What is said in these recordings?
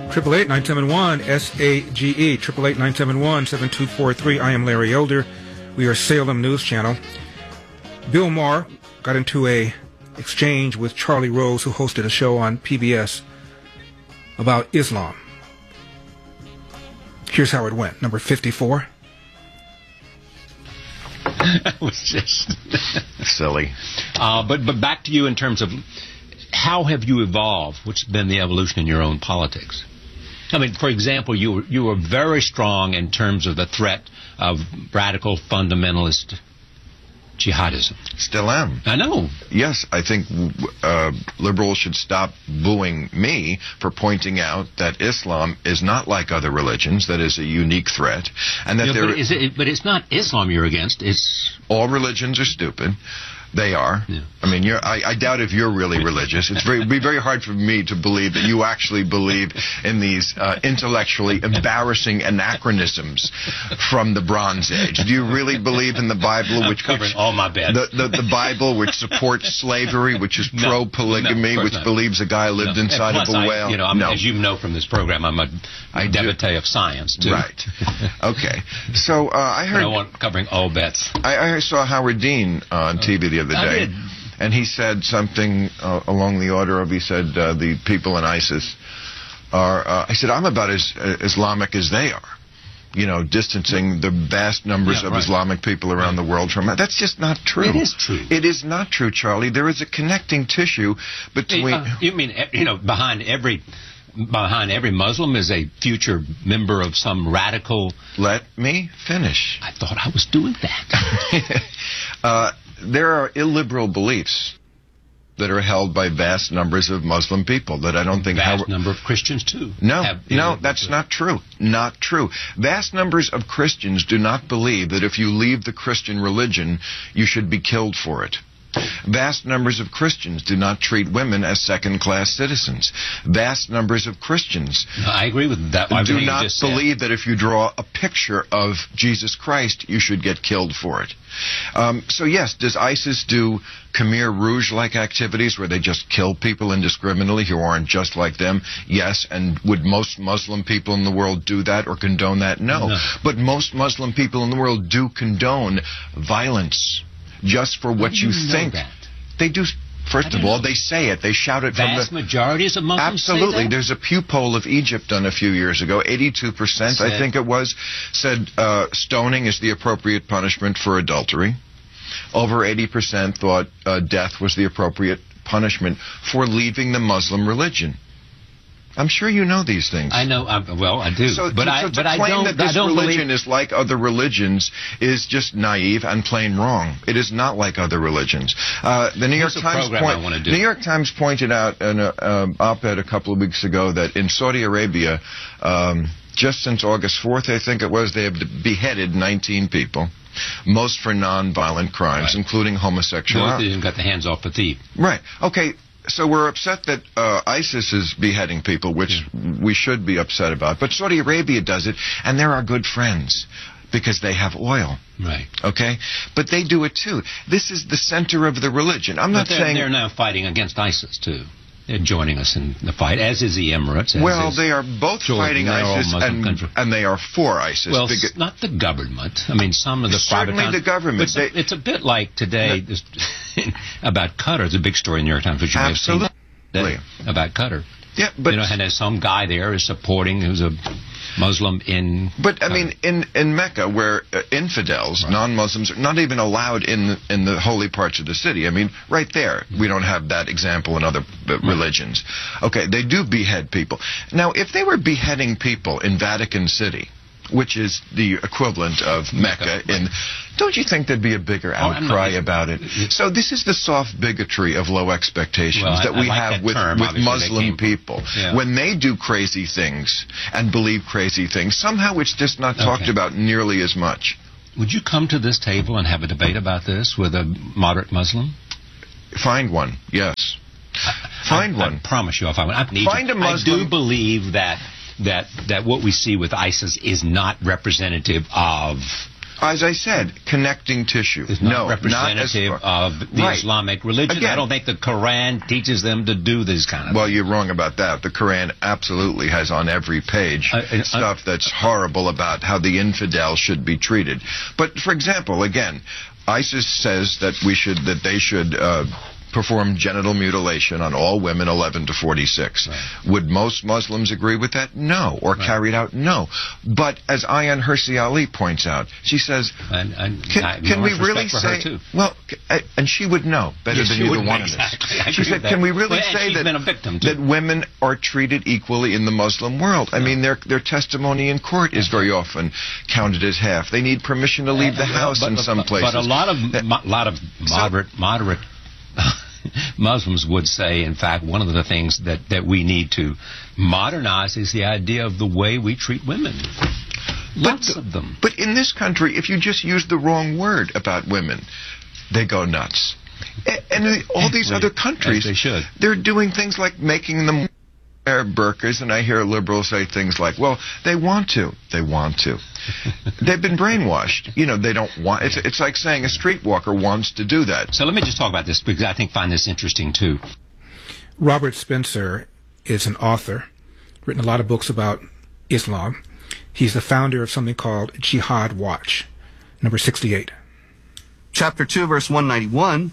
888-971-SAGE, 888-971-7243. I am Larry Elder. We are Salem News Channel. Bill Maher got into a exchange with Charlie Rose, who hosted a show on PBS about Islam. Here's how it went. Number 54. That was just silly. But back to you in terms of how have you evolved? What's been the evolution in your own politics? I mean, for example, you were very strong in terms of the threat of radical fundamentalist jihadism. Still am. I know. Yes, I think liberals should stop booing me for pointing out that Islam is not like other religions, that is a unique threat, and that but it's not Islam you're against. It's all religions are stupid. They are. Yeah. I mean, I doubt if you're really religious. It'd be very hard for me to believe that you actually believe in these intellectually embarrassing anachronisms from the Bronze Age. Do you really believe in the Bible, which all my bad. The Bible, which supports slavery, which is pro-polygamy, which believes a guy lived inside of a whale? As you know from this program, I'm a devotee of science too. Right. Okay. So I heard. I want covering all bets. I saw Howard Dean on TV the other day, and he said something along the order of, he said, the people in ISIS are, I said, I'm about as Islamic as they are. Distancing the vast numbers of Islamic people around the world from that. That's just not true. It is true. It is not true, Charlie. There is a connecting tissue between... you mean, behind every Muslim is a future member of some radical... Let me finish. I thought I was doing that. There are illiberal beliefs that are held by vast numbers of Muslim people that I don't think... Vast number of Christians, too. No, that's not true. Not true. Vast numbers of Christians do not believe that if you leave the Christian religion, you should be killed for it. Vast numbers of Christians do not treat women as second-class citizens. Vast numbers of Christians I agree with that. Do not believe that if you draw a picture of Jesus Christ, you should get killed for it. So yes, does ISIS do Khmer Rouge-like activities where they just kill people indiscriminately who aren't just like them? Yes. And would most Muslim people in the world do that or condone that? No. But most Muslim people in the world do condone violence. Just for what you think. They do. First of all, they say it. They shout it from the... Vast majorities of Muslims Absolutely. Say that? There's a Pew poll of Egypt done a few years ago. 82%, I think it was, said stoning is the appropriate punishment for adultery. Over 80% thought death was the appropriate punishment for leaving the Muslim religion. I'm sure you know these things. I know. I do. But I don't. That this religion is like other religions is just naive and plain wrong. It is not like other religions. The New York Times pointed out in an op-ed a couple of weeks ago that in Saudi Arabia, just since August 4th, I think it was, they have beheaded 19 people. Most for non-violent crimes, including homosexuality. They even got the hands off the thief. Right. Okay. So we're upset that ISIS is beheading people, which we should be upset about. But Saudi Arabia does it, and they're our good friends because they have oil. Right. Okay? But they do it, too. This is the center of the religion. I'm not saying... They're now fighting against ISIS, too. They're joining us in the fight, as is the Emirates. Well, they are both fighting ISIS, and they are for ISIS. Well, not the government. I mean, some of the private... Certainly the government. It's a bit like today about Qatar. It's a big story in the New York Times, which you may have seen about Qatar. Yeah, but... and there's some guy there is supporting, who's a Muslim in... But, I mean, in Mecca, where infidels, non-Muslims, are not even allowed in the holy parts of the city. I mean, right there, we don't have that example in other religions. Okay, they do behead people. Now, if they were beheading people in Vatican City, which is the equivalent of Mecca, don't you think there'd be a bigger outcry about it? So this is the soft bigotry of low expectations that we have with Muslim people. Yeah. When they do crazy things and believe crazy things, somehow it's just not talked about nearly as much. Would you come to this table and have a debate about this with a moderate Muslim? Find one, yes. Find one. I promise you I'll find one. Find a Muslim. I do believe that what we see with ISIS is not representative of As I said, connecting tissue. It's not representative of the Right. Islamic religion. Again, I don't think the Quran teaches them to do this kind of Well, thing. you're wrong about that. The Quran absolutely has on every page stuff that's horrible about how the infidel should be treated. But, for example, again, ISIS says that they should perform genital mutilation on all women 11 to 46. Right. Would most Muslims agree with that? No. Or carried out? No. But as Ayaan Hirsi Ali points out, she says, can we really say, well, and she would know better than either one of us. She said, can we really say that women are treated equally in the Muslim world? I mean, their testimony in court is very often counted as half. They need permission to leave the house in some places. But a lot of moderate Muslims would say, in fact, one of the things that we need to modernize is the idea of the way we treat women. Lots of them. But in this country, if you just use the wrong word about women, they go nuts. And in all these other countries, they should. They're doing things like making them wear burqas, and I hear liberals say things like, well, they want to. They want to. They've been brainwashed. You know, they don't want... It's like saying a streetwalker wants to do that. So let me just talk about this, because I find this interesting, too. Robert Spencer is an author, written a lot of books about Islam. He's the founder of something called Jihad Watch, number 68. Chapter 2, verse 191,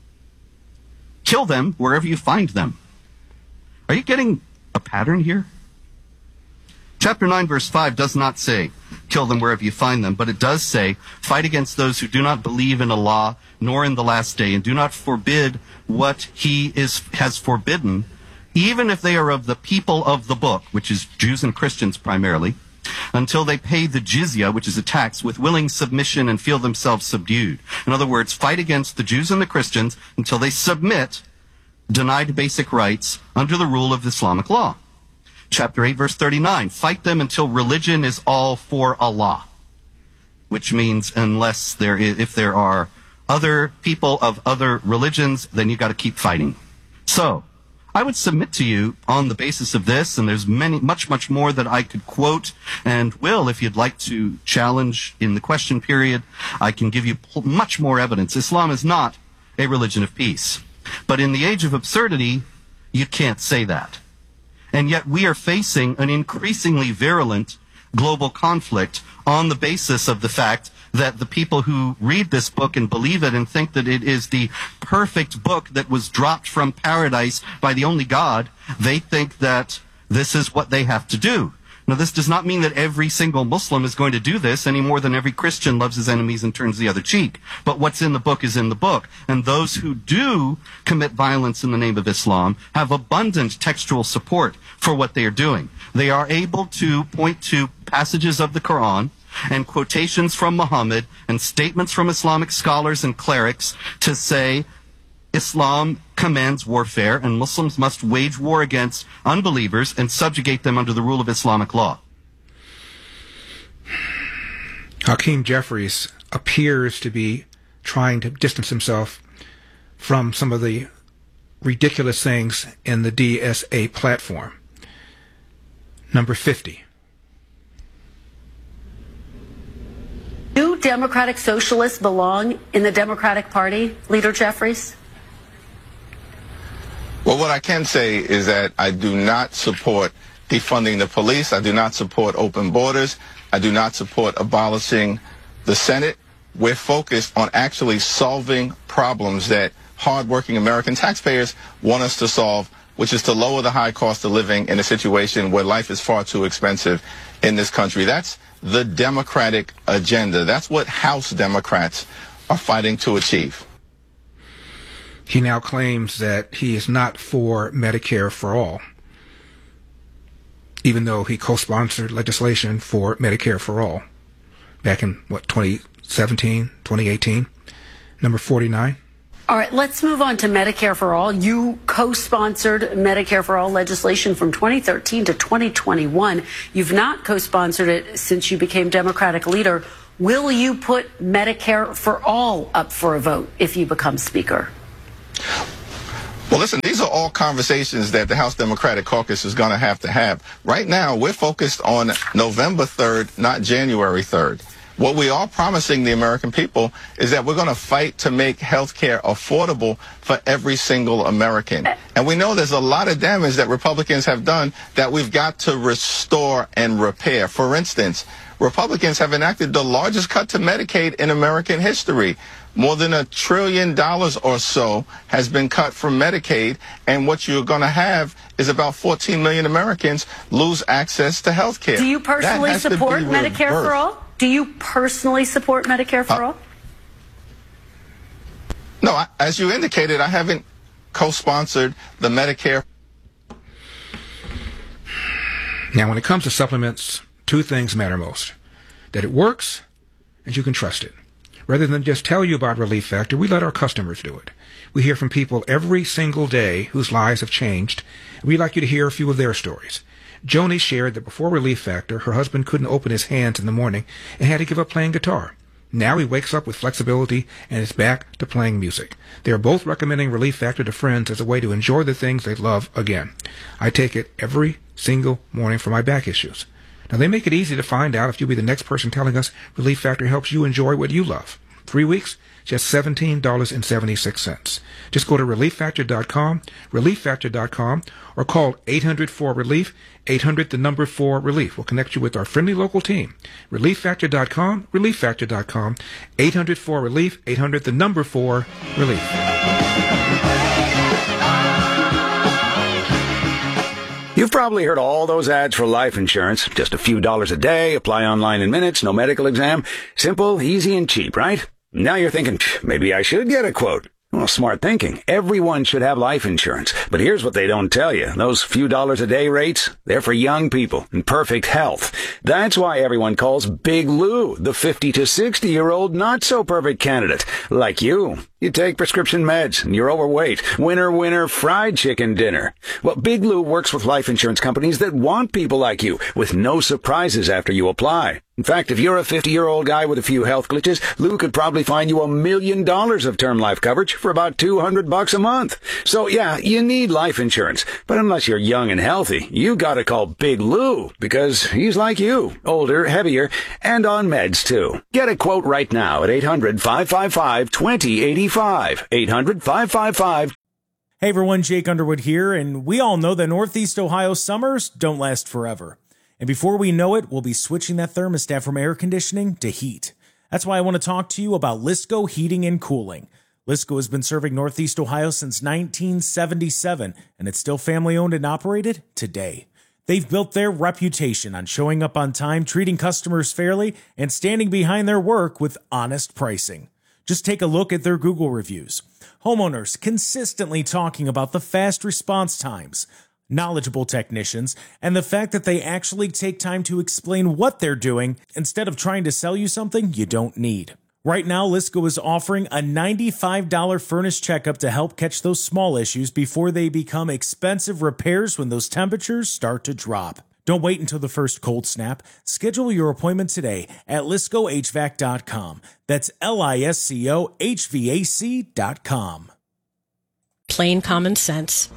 kill them wherever you find them. Are you getting a pattern here? Chapter 9, verse 5 does not say, kill them wherever you find them, but it does say, fight against those who do not believe in Allah, nor in the last day, and do not forbid what He has forbidden, even if they are of the people of the book, which is Jews and Christians primarily, until they pay the jizya, which is a tax, with willing submission and feel themselves subdued. In other words, fight against the Jews and the Christians until they submit, denied basic rights under the rule of Islamic law. Chapter 8, verse 39, fight them until religion is all for Allah, which means if there are other people of other religions, then you got to keep fighting. So, I would submit to you on the basis of this, and there's much more that I could quote, and will, if you'd like to challenge in the question period, I can give you much more evidence. Islam is not a religion of peace. But in the age of absurdity, you can't say that. And yet we are facing an increasingly virulent global conflict on the basis of the fact that the people who read this book and believe it and think that it is the perfect book that was dropped from paradise by the only God, they think that this is what they have to do. Now, this does not mean that every single Muslim is going to do this any more than every Christian loves his enemies and turns the other cheek. But what's in the book is in the book. And those who do commit violence in the name of Islam have abundant textual support for what they are doing. They are able to point to passages of the Quran and quotations from Muhammad and statements from Islamic scholars and clerics to say Islam commands warfare, and Muslims must wage war against unbelievers and subjugate them under the rule of Islamic law. Hakeem Jeffries appears to be trying to distance himself from some of the ridiculous things in the DSA platform. Number 50. Do Democratic Socialists belong in the Democratic Party, Leader Jeffries? Well, what I can say is that I do not support defunding the police. I do not support open borders. I do not support abolishing the Senate. We're focused on actually solving problems that hardworking American taxpayers want us to solve, which is to lower the high cost of living in a situation where life is far too expensive in this country. That's the Democratic agenda. That's what House Democrats are fighting to achieve. He now claims that he is not for Medicare for all, even though he co-sponsored legislation for Medicare for all back in, 2017, 2018? Number 49. All right, let's move on to Medicare for all. You co-sponsored Medicare for all legislation from 2013 to 2021. You've not co-sponsored it since you became Democratic leader. Will you put Medicare for all up for a vote if you become Speaker? Well, listen, these are all conversations that the House Democratic Caucus is going to have. Right now, we're focused on November 3rd, not January 3rd. What we are promising the American people is that we're going to fight to make health care affordable for every single American. And we know there's a lot of damage that Republicans have done that we've got to restore and repair. For instance, Republicans have enacted the largest cut to Medicaid in American history. More than $1 trillion or so has been cut from Medicaid, and what you're going to have is about 14 million Americans lose access to health care. Do you personally support Medicare for all? Do you personally support Medicare for all? No, as you indicated, I haven't co-sponsored the Medicare. Now, when it comes to supplements, two things matter most: that it works and you can trust it. Rather than just tell you about Relief Factor, we let our customers do it. We hear from people every single day whose lives have changed, and we'd like you to hear a few of their stories. Joni shared that before Relief Factor, her husband couldn't open his hands in the morning and had to give up playing guitar. Now he wakes up with flexibility and is back to playing music. They are both recommending Relief Factor to friends as a way to enjoy the things they love again. I take it every single morning for my back issues. Now, they make it easy to find out if you'll be the next person telling us Relief Factor helps you enjoy what you love. 3 weeks, just $17.76. Just go to ReliefFactor.com, ReliefFactor.com, or call 800-4RELIEF, 800-4RELIEF. We'll connect you with our friendly local team. ReliefFactor.com, ReliefFactor.com, 800-4RELIEF, 800-4RELIEF. You've probably heard all those ads for life insurance. Just a few dollars a day, apply online in minutes, no medical exam. Simple, easy, and cheap, right? Now you're thinking, maybe I should get a quote. Well, smart thinking. Everyone should have life insurance. But here's what they don't tell you. Those few dollars a day rates, they're for young people in perfect health. That's why everyone calls Big Lou the 50 to 60-year-old not-so-perfect candidate. Like you. You take prescription meds and you're overweight. Winner, winner, fried chicken dinner. Well, Big Lou works with life insurance companies that want people like you with no surprises after you apply. In fact, if you're a 50-year-old guy with a few health glitches, Lou could probably find you $1 million of term life coverage for about $200 a month. So yeah, you need life insurance. But unless you're young and healthy, you gotta call Big Lou because he's like you, older, heavier, and on meds too. Get a quote right now at 800-555-2085. 800-555. Hey everyone, Jake Underwood here, and we all know that Northeast Ohio summers don't last forever. And before we know it, we'll be switching that thermostat from air conditioning to heat. That's why I want to talk to you about Lisco Heating and Cooling. Lisco has been serving Northeast Ohio since 1977, and it's still family-owned and operated today. They've built their reputation on showing up on time, treating customers fairly, and standing behind their work with honest pricing. Just take a look at their Google reviews. Homeowners consistently talking about the fast response times, knowledgeable technicians, and the fact that they actually take time to explain what they're doing instead of trying to sell you something you don't need. Right now, Lisco is offering a $95 furnace checkup to help catch those small issues before they become expensive repairs when those temperatures start to drop. Don't wait until the first cold snap. Schedule your appointment today at LiscoHVAC.com. That's LISCOHVAC.com. Plain common sense.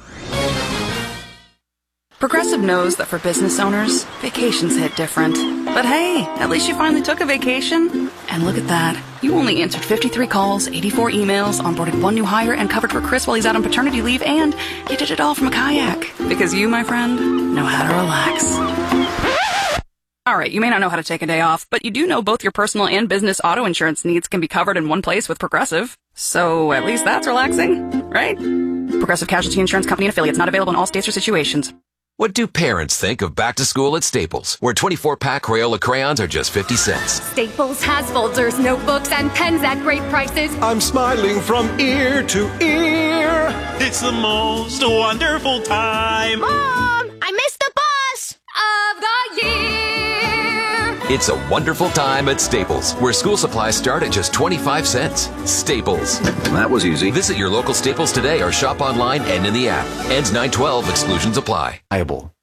Progressive knows that for business owners, vacations hit different. But hey, at least you finally took a vacation. And look at that. You only answered 53 calls, 84 emails, onboarded 1 new hire, and covered for Chris while he's out on paternity leave, and you did it all from a kayak. Because you, my friend, know how to relax. Alright, you may not know how to take a day off, but you do know both your personal and business auto insurance needs can be covered in one place with Progressive. So at least that's relaxing, right? Progressive Casualty Insurance Company and Affiliates, not available in all states or situations. What do parents think of back to school at Staples, where 24-pack Crayola crayons are just 50 cents? Staples has folders, notebooks, and pens at great prices. I'm smiling from ear to ear. It's the most wonderful time. Mom, I missed the bus of the year. It's a wonderful time at Staples, where school supplies start at just 25 cents. Staples. That was easy. Visit your local Staples today or shop online and in the app. Ends 9/12. Exclusions apply.